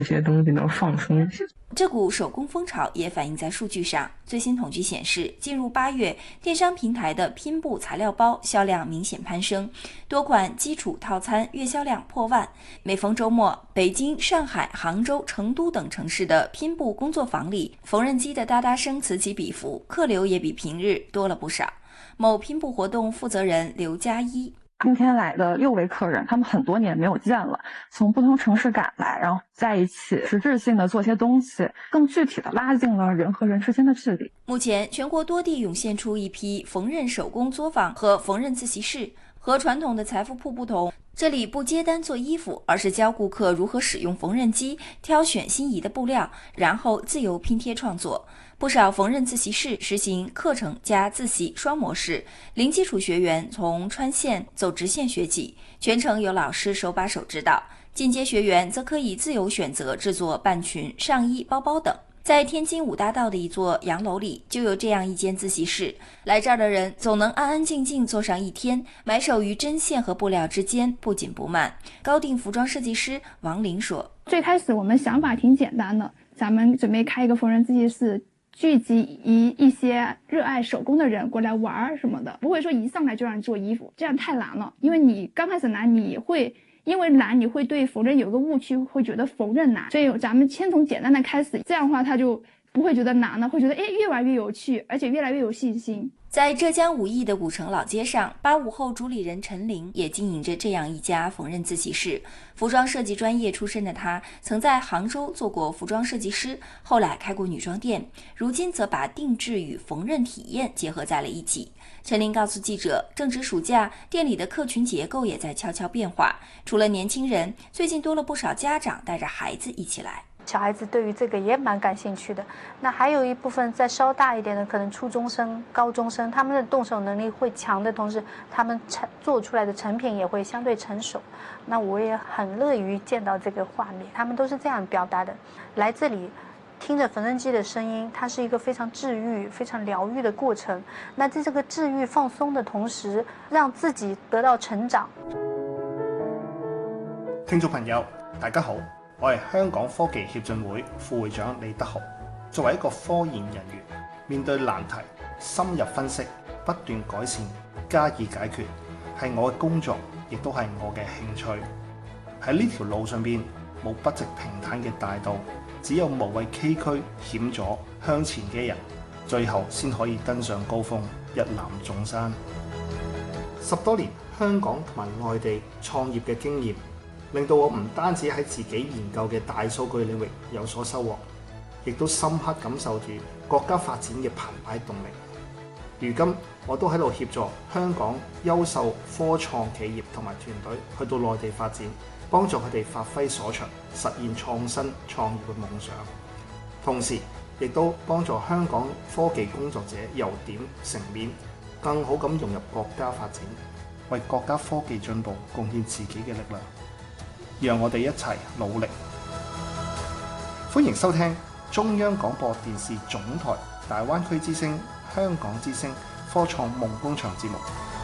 这些东西能放松。 这股手工风潮也反映在数据上。最新统计显示，进入8月，电商平台的拼布材料包销量明显攀升，多款基础套餐月销量破万。每逢周末，北京、上海、杭州、成都等城市的拼布工作坊里，缝纫机的哒哒声此起彼伏，客流也比平日多了不少。某拼布活动负责人刘佳一： 今天来的6位客人，他们很多年没有见了，从不同城市赶来，然后在一起实质性的做些东西，更具体的拉近了人和人之间的距离。 目前，全国多地涌现出一批缝纫手工作坊和缝纫自习室。和传统的财富铺不同，这里不接单做衣服，而是教顾客如何使用缝纫机，挑选心仪的布料，然后自由拼贴创作。不少缝纫自习室实行课程加自习双模式，零基础学员从穿线走直线学起，全程有老师手把手指导；进阶学员则可以自由选择制作半裙、上衣、包包等。在天津5大道的一座洋楼里，就有这样一间自习室。来这儿的人总能安安静静坐上一天，埋首于针线和布料之间，不紧不慢。高定服装设计师王林说：“ 最开始我们想法挺简单的，咱们准备开一个缝纫自习室，聚集一些热爱手工的人过来玩什么的，不会说一上来就让你做衣服，这样太难了。因为你刚开始来，你会对缝纫有个误区，会觉得缝纫难，所以咱们先从简单的开始，这样的话他就不会觉得难了，会觉得越来越有趣，而且越来越有信心。” 在浙江武义的古城老街上，85后主理人陈玲也经营着这样一家缝纫自习室。服装设计专业出身的她，曾在杭州做过服装设计师，后来开过女装店，如今则把定制与缝纫体验结合在了一起。陈玲告诉记者，正值暑假，店里的客群结构也在悄悄变化，除了年轻人，最近多了不少家长带着孩子一起来。 小孩子对于这个也蛮感兴趣的。那还有一部分再稍大一点的，可能初中生、高中生，他们的动手能力会强的同时，他们做出来的成品也会相对成熟。那我也很乐于见到这个画面，他们都是这样表达的。来这里听着缝纫机的声音，它是一个非常治愈、非常疗愈的过程。那在这个治愈放松的同时，让自己得到成长。 聽眾朋友，大家好。我係香港科技協進會副會長李德豪。作為一個科研人員，面對難題，深入分析，不斷改善，加以解決，係我嘅工作，亦都係我嘅興趣。喺呢條路上邊，冇不直平坦嘅大道，只有無畏崎嶇險阻向前嘅人，最後先可以登上高峰，一覽眾山。10多年香港同埋外地創業嘅經驗，令到我唔單止喺自己研究嘅大數據領域有所收穫，亦都深刻感受住國家發展嘅澎湃動力。如今我都喺度協助香港優秀科創企業同埋團隊去到內地發展，幫助佢哋發揮所長，實現創新創業嘅夢想。同時亦都幫助香港科技工作者由點成面，更好咁融入國家發展，為國家科技進步貢獻自己嘅力量。讓我哋一齊努力。歡迎收聽中央廣播電視總台大灣區之聲、香港之聲科創夢工場節目。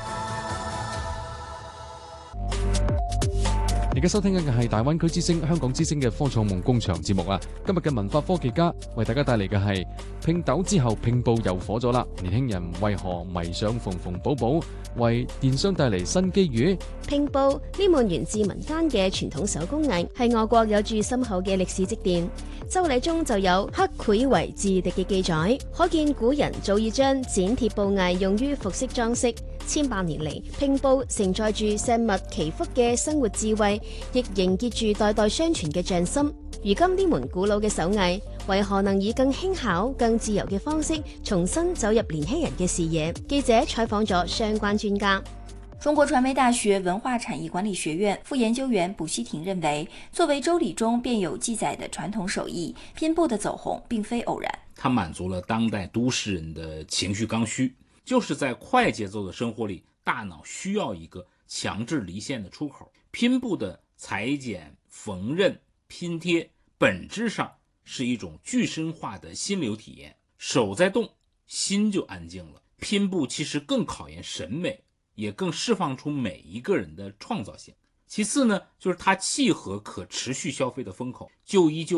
而家收聽緊嘅係大灣區之聲、香港之聲嘅科創夢工場節目啊！今日嘅文化科技家為大家帶嚟嘅係拼豆之後拼布又火咗啦！年輕人為何迷上縫縫補補？為電商帶嚟新機遇？ 拼布呢門源自民間嘅傳統手工藝，係我國有住深厚嘅歷史積澱。周禮中就有刻繪為字滴嘅記載，可見古人早已將剪貼布藝用於服飾裝飾。千百年嚟，拼布承載住石墨祈福嘅生活智慧，亦凝結住代代相傳嘅匠心。如今呢門古老嘅手藝，為何能以更輕巧、更自由嘅方式重新走入年輕人嘅視野？記者採訪咗相關專家。 中國傳媒大學文化產業管理學院副研究員卜希婷認為，作為周禮中便有記載的傳統手藝，拼布的走紅並非偶然。 它滿足了當代都市人的情緒剛需，就是在快節奏的生活裡，大腦需要一個強制離線的出口。拼布的裁剪、縫纫、拼貼，本質上是一種具身化的心流體驗。手在動，心就安靜了。拼布其實更考驗審美，也更釋放出每一個人的創造性。 其次呢，就是它契合可持续消费的风口，就医就